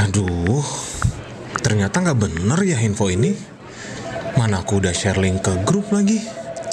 Aduh, ternyata nggak bener ya info ini. Mana aku udah share link ke grup lagi.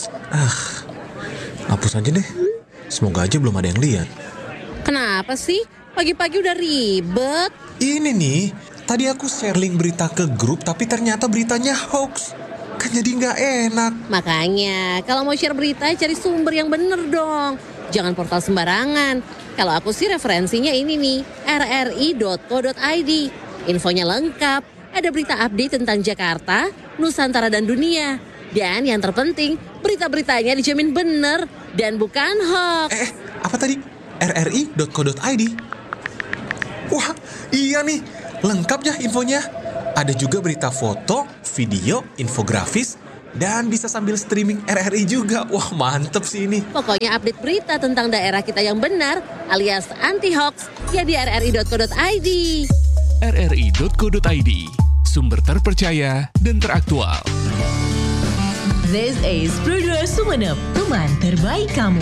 Hapus aja deh. Semoga aja belum ada yang lihat. Kenapa sih? Pagi-pagi udah ribet. Ini nih, tadi aku share link berita ke grup tapi ternyata beritanya hoax. Kan jadi nggak enak. Makanya, kalau mau share berita, cari sumber yang bener dong. Jangan portal sembarangan. Kalau aku sih referensinya ini nih, rri.co.id. Infonya lengkap, ada berita update tentang Jakarta, Nusantara dan dunia. Dan yang terpenting, berita-beritanya dijamin bener dan bukan hoax. Apa tadi? rri.co.id. Wah, iya nih, lengkap ya infonya. Ada juga berita foto, video, infografis, dan bisa sambil streaming RRI juga. Wah, mantep sih ini. Pokoknya update berita tentang daerah kita yang benar alias anti-hoax ya di rri.co.id. rri.co.id, sumber terpercaya dan teraktual. This is Produa Sumeneb, teman terbaik kamu.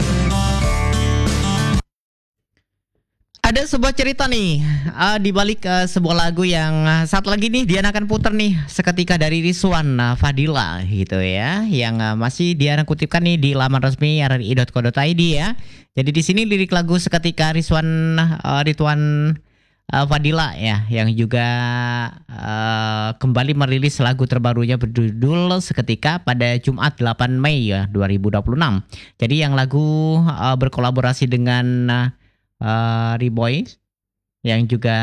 Ada sebuah cerita nih di balik sebuah lagu yang saat lagi nih Diana akan puter nih seketika dari Rizwan Fadila gitu ya, yang masih Diana kutipkan nih di laman resmi rri.co.id ya. Jadi di sini lirik lagu seketika Rizwan Fadila ya, yang juga kembali merilis lagu terbarunya berjudul Seketika pada Jumat 8 Mei ya 2026. Jadi yang lagu berkolaborasi dengan Riboy yang juga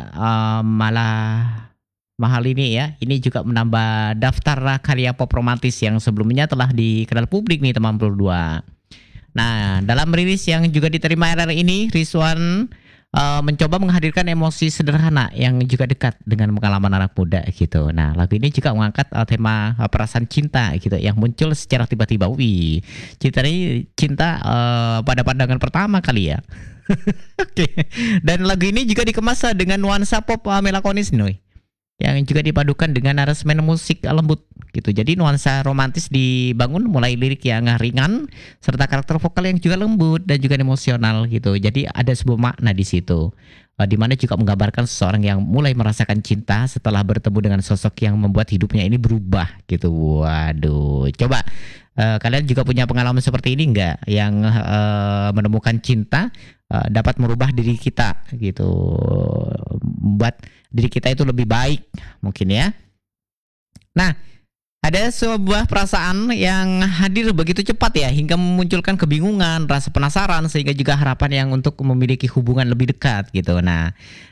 mahal ini ya. Ini juga menambah daftar karya pop romantis yang sebelumnya telah dikenal publik nih teman berdua. Nah, dalam rilis yang juga diterima RR ini, Rizwan mencoba menghadirkan emosi sederhana yang juga dekat dengan pengalaman anak muda gitu. Nah, lagu ini juga mengangkat tema perasaan cinta gitu yang muncul secara tiba-tiba. Wih, cinta pada pandangan pertama kali ya. Oke. Dan lagu ini juga dikemas dengan nuansa pop melankolis nih, yang juga dipadukan dengan aransemen musik lembut gitu. Jadi nuansa romantis dibangun mulai lirik yang ringan serta karakter vokal yang juga lembut dan juga emosional gitu. Jadi ada sebuah makna di situ, di mana juga menggambarkan seseorang yang mulai merasakan cinta setelah bertemu dengan sosok yang membuat hidupnya ini berubah gitu. Waduh, coba kalian juga punya pengalaman seperti ini nggak? Yang menemukan cinta dapat merubah diri kita gitu, membuat diri kita itu lebih baik mungkin ya. Nah, ada sebuah perasaan yang hadir begitu cepat ya, hingga memunculkan kebingungan, rasa penasaran, sehingga juga harapan yang untuk memiliki hubungan lebih dekat gitu. Nah,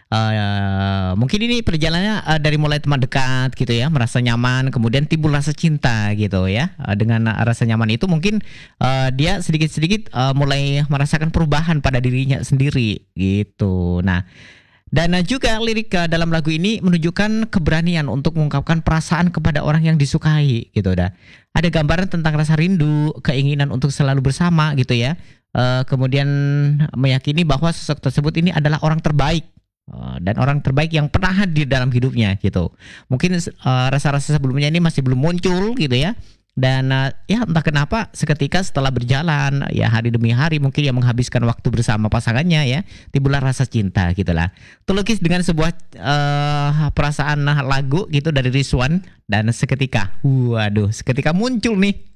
mungkin ini perjalanannya dari mulai teman dekat gitu ya, merasa nyaman, kemudian timbul rasa cinta gitu ya. Dengan rasa nyaman itu mungkin dia sedikit-sedikit mulai merasakan perubahan pada dirinya sendiri gitu. Nah, dan juga lirik dalam lagu ini menunjukkan keberanian untuk mengungkapkan perasaan kepada orang yang disukai gitu dah. Ada gambaran tentang rasa rindu, keinginan untuk selalu bersama gitu ya. Kemudian meyakini bahwa sosok tersebut ini adalah orang terbaik dan orang terbaik yang pernah hadir dalam hidupnya gitu. Mungkin rasa-rasa sebelumnya ini masih belum muncul gitu ya. Dan ya entah kenapa seketika setelah berjalan ya hari demi hari mungkin yang menghabiskan waktu bersama pasangannya ya, timbullah rasa cinta gitulah. Terlukis dengan sebuah perasaan lagu gitu dari Rizwan, dan seketika waduh seketika muncul nih